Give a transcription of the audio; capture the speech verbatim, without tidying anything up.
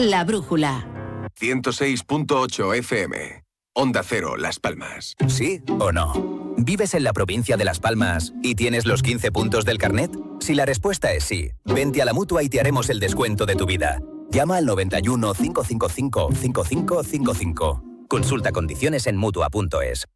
La Brújula. ciento seis punto ocho F M. Onda Cero, Las Palmas. ¿Sí o no? ¿Vives en la provincia de Las Palmas y tienes los quince puntos del carnet? Si la respuesta es sí, vente a la Mutua y te haremos el descuento de tu vida. Llama al noventa y uno, cinco cinco cinco, cinco cinco cinco cinco. Consulta condiciones en Mutua punto es.